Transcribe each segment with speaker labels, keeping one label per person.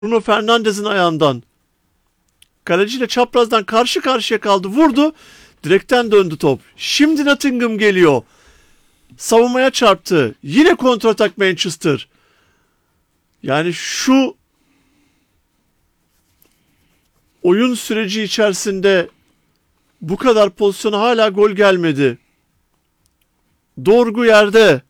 Speaker 1: Bruno Fernandes'in ayağından. Kaleciyle çaprazdan karşı karşıya kaldı. Vurdu. Direkten döndü top. Şimdi Nottingham geliyor. Savunmaya çarptı. Yine kontratak Manchester. Yani şu oyun süreci içerisinde bu kadar pozisyona hala gol gelmedi. Dorgu yerde.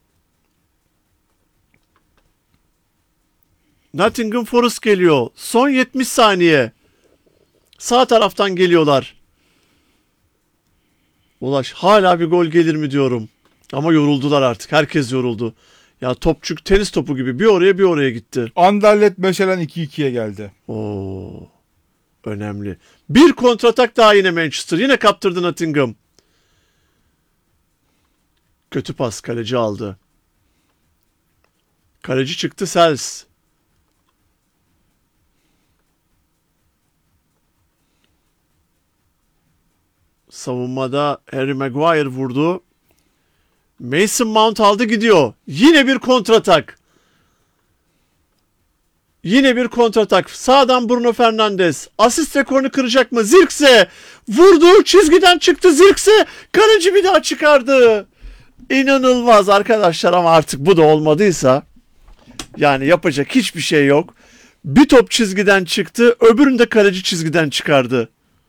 Speaker 1: Nottingham Forest geliyor. Son 70 saniye. Sağ taraftan geliyorlar. Ulaş hala bir gol gelir mi diyorum. Ama yoruldular artık. Herkes yoruldu. Ya topçuk tenis topu gibi bir oraya bir oraya gitti.
Speaker 2: Anderlecht Meşelen 2-2'ye geldi.
Speaker 1: Oo, önemli. Bir kontratak daha yine Manchester. Yine kaptırdı Nottingham. Kötü pas, kaleci aldı. Kaleci çıktı, Sels. Savunmada Harry Maguire vurdu. Mason Mount aldı gidiyor. Yine bir kontratak. Yine bir kontratak. Sağdan Bruno Fernandes. Asist rekorunu kıracak mı? Zirkse vurdu. Çizgiden çıktı Zirkse. Kaleci bir daha çıkardı. İnanılmaz arkadaşlar, ama artık bu da olmadıysa yani yapacak hiçbir şey yok. Bir top çizgiden çıktı. Öbürünü de kaleci çizgiden çıkardı.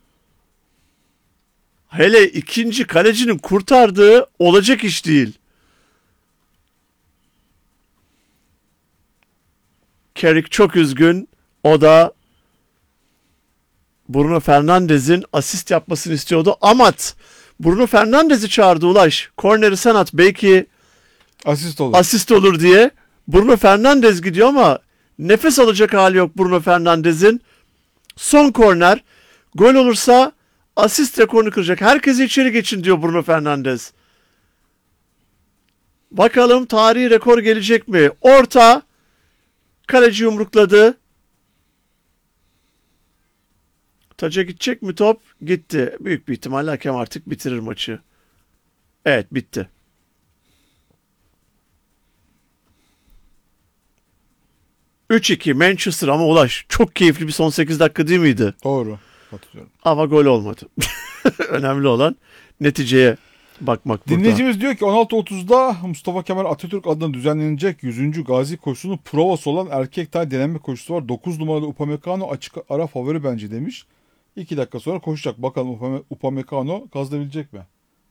Speaker 1: Hele ikinci kalecinin kurtardığı olacak iş değil. Carrick çok üzgün. O da Bruno Fernandes'in asist yapmasını istiyordu. Amat Bruno Fernandes'i çağırdı Ulaş. Korneri sen at, belki
Speaker 2: Asist
Speaker 1: olur diye. Bruno Fernandes gidiyor ama nefes alacak hali yok Bruno Fernandes'in. Son korner. Gol olursa asist rekorunu kıracak. Herkesi içeri geçin diyor Bruno Fernandes. Bakalım tarihi rekor gelecek mi? Orta. Kaleci yumrukladı. Taca gidecek mi top? Gitti. Büyük bir ihtimalle hakem artık bitirir maçı. Evet, bitti. ...3-2 Manchester, ama Ulaş çok keyifli bir son 8 dakika değil miydi?
Speaker 2: Doğru. Katılıyorum.
Speaker 1: Ama gol olmadı. Önemli olan neticeye bakmak burada.
Speaker 2: Dinleyicimiz diyor ki 16.30'da Mustafa Kemal Atatürk adına düzenlenecek 100. Gazi koşusunun provası olan erkek tay deneme koşusu var. 9 numaralı Upamecano açık ara favori bence demiş. 2 dakika sonra koşacak. Bakalım Upamecano gazlayabilecek mi?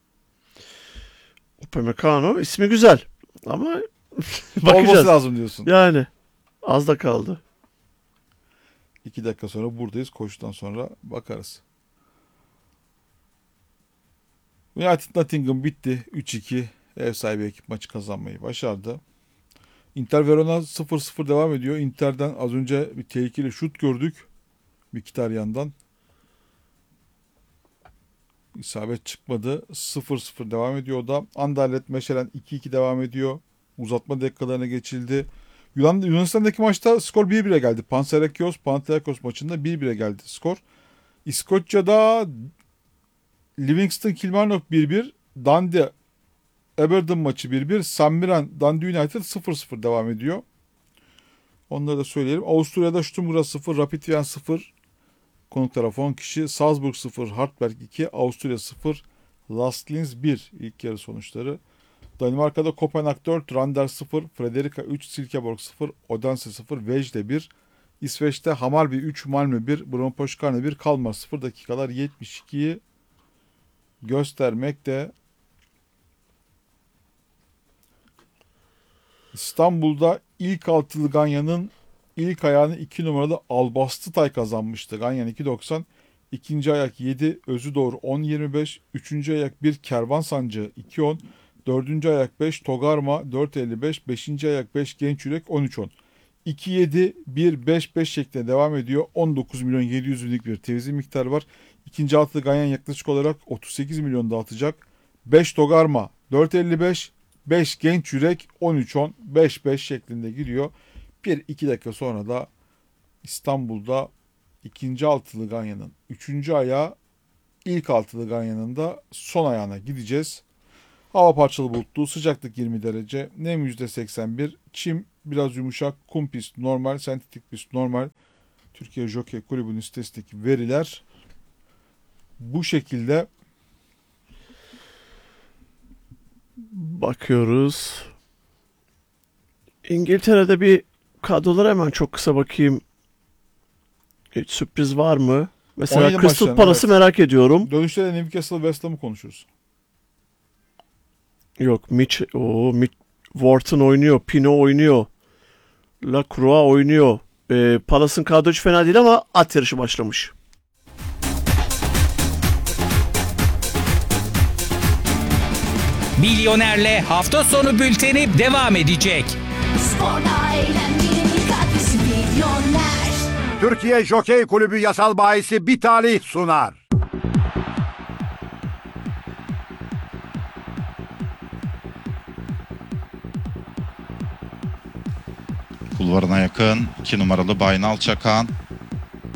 Speaker 1: Upamecano ismi güzel ama
Speaker 2: Olması
Speaker 1: bakacağız.
Speaker 2: lazım diyorsun.
Speaker 1: Yani az da kaldı.
Speaker 2: 2 dakika sonra buradayız. Koşudan sonra bakarız. United Nottingham bitti. 3-2. Ev sahibi ekip maçı kazanmayı başardı. Inter Verona 0-0 devam ediyor. Inter'den az önce bir tehlikeli şut gördük. Mkhitaryan'dan. İsabet çıkmadı. 0-0 devam ediyor o da. Anderlecht Meşelen 2-2 devam ediyor. Uzatma dakikalarına geçildi. Yunanistan'daki maçta skor 1-1'e geldi. Panathinaikos maçında 1-1'e geldi skor. İskoçya'da Livingston Kilmarnock 1-1. Dundee Aberdeen maçı 1-1. St. Mirren Dundee United 0-0 devam ediyor. Onları da söyleyelim. Avusturya'da Sturm Graz 0, Rapid Wien 0. Konuk tarafı 10 kişi. Salzburg 0, Hartberg 2, Avusturya 0, Last Linz 1 ilk yarı sonuçları. Danimarka'da Kopenhag 4, Randers 0, Frederica 3, Silkeborg 0, Odense 0, Vejle 1. İsveç'te Hamarby 3, Malmö 1, Brøndby 1, Kalmar 0. Dakikalar 72'yi göstermekte. İstanbul'da ilk altılı Ganyan'ın ilk ayağını 2 numaralı Albastıtay kazanmıştı. Ganyan 2.90. İkinci ayak 7, özü doğru 10.25. Üçüncü ayak 1, Kervansancı 2.10. Dördüncü ayak 5, Togarma 4.55. Beşinci ayak 5, Genç Yürek 13.10. 2-7-1-5-5 şeklinde devam ediyor. 19 milyon 700 binlik bir tevzi miktarı var. İkinci altılı Ganyan yaklaşık olarak 38 milyon dağıtacak. 5 Togarma 4.55. 5 Genç Yürek 13-10 5-5 şeklinde gidiyor. 1-2 dakika sonra da İstanbul'da ikinci altılı Ganyan'ın 3. ayağı, ilk altılı Ganyan'ın da son ayağına gideceğiz. Hava parçalı bulutlu, sıcaklık 20 derece, nem %81, çim biraz yumuşak, kum pist normal, sentetik pist normal. Türkiye Jockey Kulübü'nün sitesindeki veriler bu şekilde.
Speaker 1: Bakıyoruz. İngiltere'de bir kadrolara hemen çok kısa bakayım. Hiç sürpriz var mı? Mesela
Speaker 2: 17
Speaker 1: Crystal
Speaker 2: maçtan,
Speaker 1: Palace'ı
Speaker 2: evet.
Speaker 1: merak ediyorum.
Speaker 2: Dönüşte de Newcastle West Ham'ı konuşuruz.
Speaker 1: Yok, Wharton oynuyor, Pino oynuyor. Lacroix oynuyor. Palace'ın kadrocu fena değil ama at yarışı başlamış.
Speaker 3: Milyoner'le hafta sonu bülteni devam edecek.
Speaker 4: Sporla eğlenmenin katkısı Milyoner.
Speaker 5: Türkiye Jokey Kulübü yasal bahisi bir talih sunar.
Speaker 6: Kulvarına yakın 2 numaralı Baynal Çakan.